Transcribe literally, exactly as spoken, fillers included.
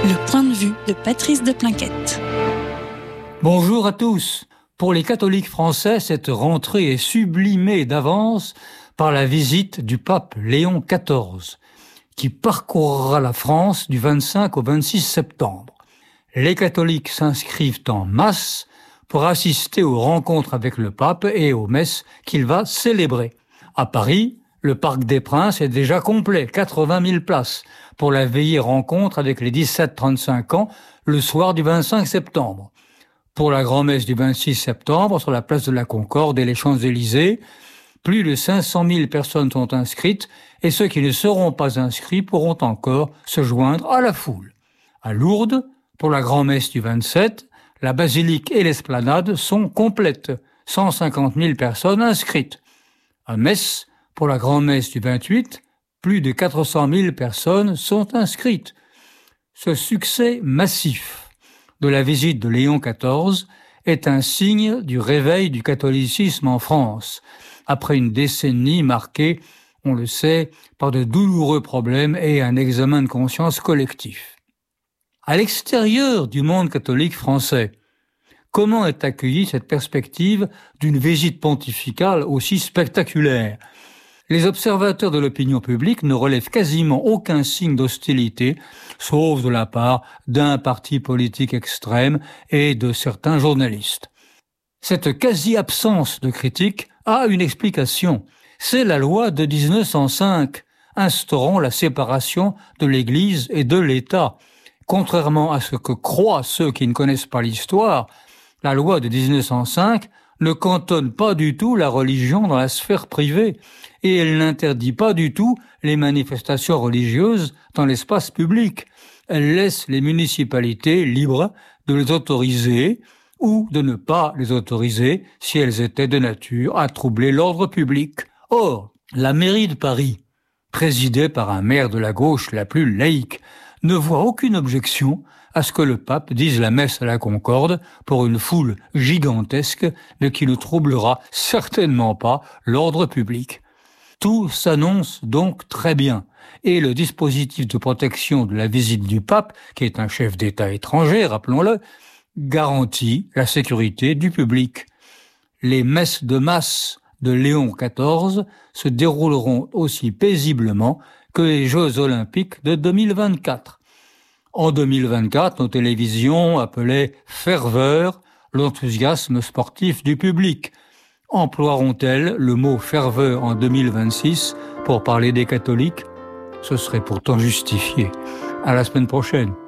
Le point de vue de Patrice de Plainquette. Bonjour à tous. Pour les catholiques français, cette rentrée est sublimée d'avance par la visite du pape Léon quatorze, qui parcourra la France du vingt-cinq au vingt-six septembre. Les catholiques s'inscrivent en masse pour assister aux rencontres avec le pape et aux messes qu'il va célébrer. À Paris, le Parc des Princes est déjà complet, quatre-vingt mille places, pour la veillée rencontre avec les dix-sept trente-cinq ans le soir du vingt-cinq septembre. Pour la grand-messe du vingt-six septembre, sur la place de la Concorde et les Champs-Élysées, plus de cinq cent mille personnes sont inscrites et ceux qui ne seront pas inscrits pourront encore se joindre à la foule. À Lourdes, pour la grand-messe du vingt-sept, la basilique et l'esplanade sont complètes, cent cinquante mille personnes inscrites. À Metz, pour la grand-messe du vingt-huit, plus de quatre cent mille personnes sont inscrites. Ce succès massif de la visite de Léon quatorze est un signe du réveil du catholicisme en France, après une décennie marquée, on le sait, par de douloureux problèmes et un examen de conscience collectif. À l'extérieur du monde catholique français, comment est accueillie cette perspective d'une visite pontificale aussi spectaculaire ? Les observateurs de l'opinion publique ne relèvent quasiment aucun signe d'hostilité, sauf de la part d'un parti politique extrême et de certains journalistes. Cette quasi-absence de critique a une explication. C'est la loi de dix-neuf cent cinq, instaurant la séparation de l'Église et de l'État. Contrairement à ce que croient ceux qui ne connaissent pas l'histoire, la loi de dix-neuf cent cinq ne cantonne pas du tout la religion dans la sphère privée et elle n'interdit pas du tout les manifestations religieuses dans l'espace public. Elle laisse les municipalités libres de les autoriser ou de ne pas les autoriser si elles étaient de nature à troubler l'ordre public. Or, la mairie de Paris, présidée par un maire de la gauche la plus laïque, ne voit aucune objection à ce que le pape dise la messe à la Concorde pour une foule gigantesque, mais qui ne troublera certainement pas l'ordre public. Tout s'annonce donc très bien, et le dispositif de protection de la visite du pape, qui est un chef d'État étranger, rappelons-le, garantit la sécurité du public. Les messes de masse de Léon quatorze se dérouleront aussi paisiblement que les Jeux olympiques de deux mille vingt-quatre. En deux mille vingt-quatre, nos télévisions appelaient « ferveur » l'enthousiasme sportif du public. Emploieront-elles le mot « ferveur » en deux mille vingt-six pour parler des catholiques ? Ce serait pourtant justifié. À la semaine prochaine.